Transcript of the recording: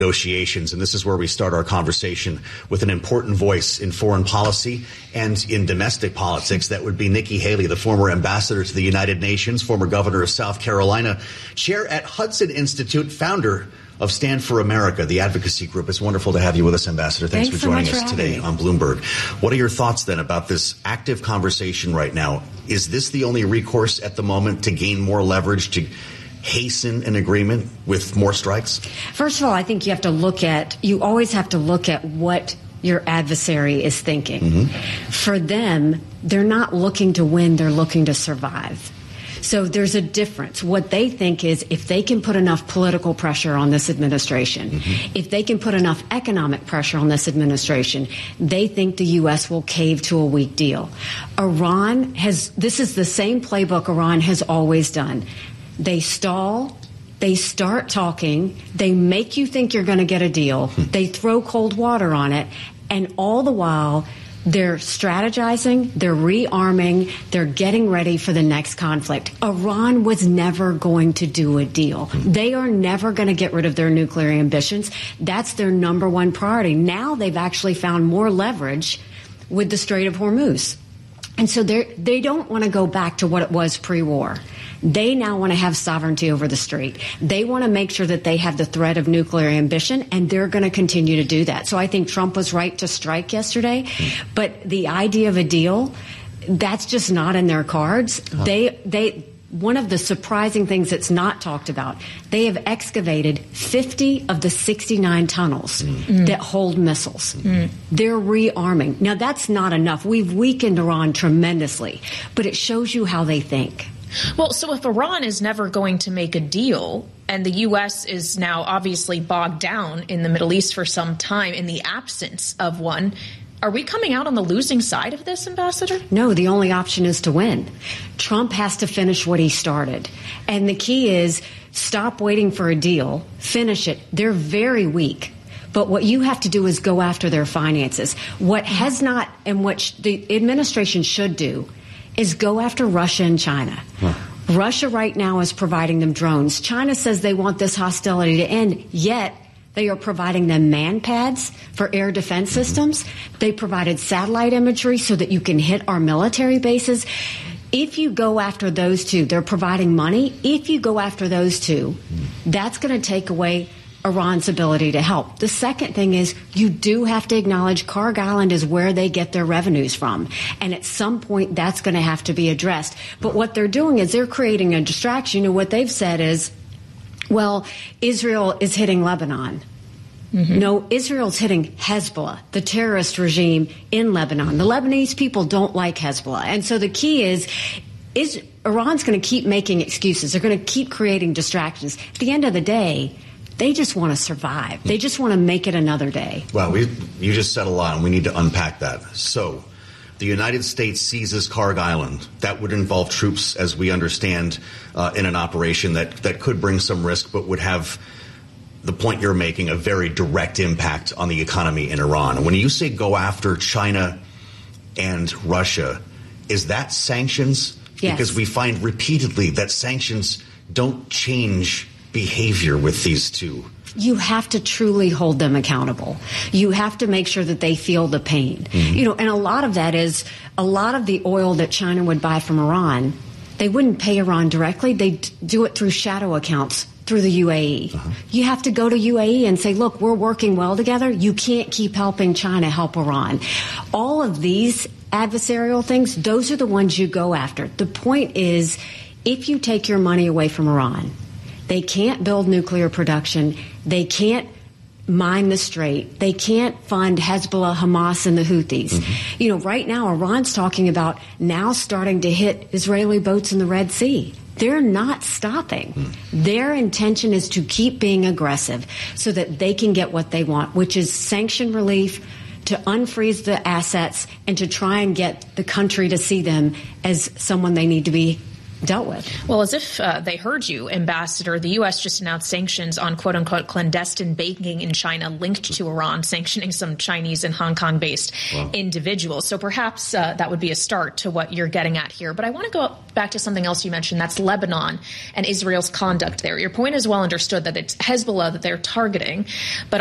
negotiations, and this is where we start our conversation with an important voice in foreign policy and in domestic politics. That would be Nikki Haley, the former ambassador to the United Nations, former governor of South Carolina, chair at Hudson Institute, founder of Stand for America, the advocacy group. It's wonderful to have you with us, Ambassador. Thanks for joining us today on Bloomberg. What are your thoughts then about this active conversation right now? Is this the only recourse at the moment to gain more leverage, to hasten an agreement with more strikes? First of all, I think you always have to look at what your adversary is thinking. Mm-hmm. For them, they're not looking to win, they're looking to survive. So there's a difference. What they think is if they can put enough political pressure on this administration, mm-hmm. if they can put enough economic pressure on this administration, they think the U.S. will cave to a weak deal. This is the same playbook Iran has always done. They stall, they start talking, they make you think you're going to get a deal, they throw cold water on it, and all the while they're strategizing, they're rearming, they're getting ready for the next conflict. Iran was never going to do a deal. They are never going to get rid of their nuclear ambitions. That's their number one priority. Now they've actually found more leverage with the Strait of Hormuz. And so they don't want to go back to what it was pre-war. They now want to have sovereignty over the strait. They want to make sure that they have the threat of nuclear ambition, and they're going to continue to do that. So I think Trump was right to strike yesterday, but the idea of a deal, that's just not in their cards. One of the surprising things that's not talked about, they have excavated 50 of the 69 tunnels that hold missiles. They're rearming. Now, that's not enough. We've weakened Iran tremendously, but it shows you how they think. Well, so if Iran is never going to make a deal, and the U.S. is now obviously bogged down in the Middle East for some time in the absence of one, are we coming out on the losing side of this, Ambassador? No, the only option is to win. Trump has to finish what he started. And the key is stop waiting for a deal, finish it. They're very weak. But what you have to do is go after their finances. What has not, and what the administration should do, is go after Russia and China. Russia right now is providing them drones. China says they want this hostility to end, yet they are providing them man pads for air defense systems. They provided satellite imagery so that you can hit our military bases. If you go after those two, they're providing money. If you go after those two, that's going to take away Iran's ability to help. The second thing is you do have to acknowledge Kharg Island is where they get their revenues from. And at some point, that's going to have to be addressed. But what they're doing is they're creating a distraction. You know, what they've said is, well, Israel is hitting Lebanon. No, Israel's hitting Hezbollah, the terrorist regime in Lebanon. The Lebanese people don't like Hezbollah. And so the key is Iran's going to keep making excuses. They're going to keep creating distractions. At the end of the day, they just want to survive. They just want to make it another day. Well, you just said a lot, and we need to unpack that. So the United States seizes Kharg Island. That would involve troops, as we understand, in an operation that could bring some risk, but would have, the point you're making, a very direct impact on the economy in Iran. When you say go after China and Russia, is that sanctions? Yes. Because we find repeatedly that sanctions don't change behavior with these two. You have to truly hold them accountable. You have to make sure that they feel the pain. You know, and a lot of that is a lot of the oil that China would buy from Iran. They wouldn't pay Iran directly. They'd do it through shadow accounts through the UAE. You have to go to UAE and say, look, we're working well together. You can't keep helping China help Iran. All of these adversarial things, those are the ones you go after. The point is, if you take your money away from Iran, they can't build nuclear production. They can't mine the strait. They can't fund Hezbollah, Hamas, and the Houthis. You know, right now, Iran's talking about now starting to hit Israeli boats in the Red Sea. They're not stopping. Their intention is to keep being aggressive so that they can get what they want, which is sanction relief, to unfreeze the assets, and to try and get the country to see them as someone they need to be dealt with. Well, as if they heard you, Ambassador, the U.S. just announced sanctions on quote-unquote clandestine banking in China linked to Iran, sanctioning some Chinese and Hong Kong-based individuals. So perhaps that would be a start to what you're getting at here. But I want to go back to something else you mentioned. That's Lebanon and Israel's conduct there. Your point is well understood that it's Hezbollah that they're targeting. But